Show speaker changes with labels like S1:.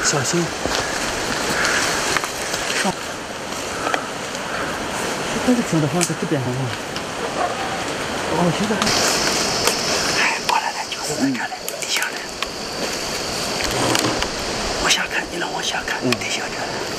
S1: 小心。这个听的好像在这边上啊。哦，现在还过来了，就是在这儿嘞，底下嘞。往下看，你能往下看，底下这儿。